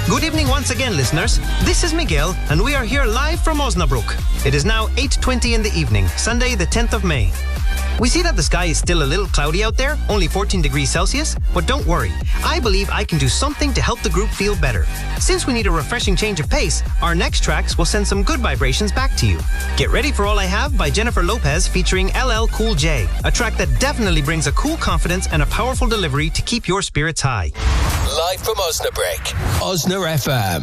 Good evening once again, listeners. This is Miguel, and we are here live from Osnabrück. It is now 8:20 in the evening, Sunday the 10th of May. We see that the sky is still a little cloudy out there, only 14 degrees Celsius, but don't worry. I believe I can do something to help the group feel better. Since we need a refreshing change of pace, our next tracks will send some good vibrations back to you. Get ready for All I Have by Jennifer Lopez featuring LL Cool J, a track that definitely brings a cool confidence and a powerful delivery to keep your spirits high. Live from Osnabrück, Osna FM.